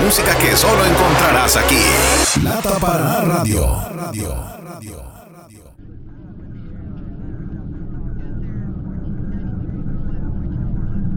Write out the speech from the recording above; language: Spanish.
música que solo encontrarás aquí. Lata para Radio.